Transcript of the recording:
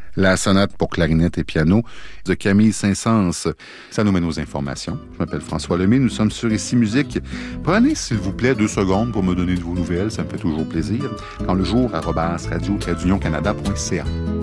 La sonate pour clarinette et piano de Camille Saint-Saëns. Ça nous mène aux informations. Je m'appelle François Lemay, nous sommes sur Ici Musique. Prenez, s'il vous plaît, 2 secondes pour me donner de vos nouvelles, ça me fait toujours plaisir. Quand le jour, @radio-canada.ca.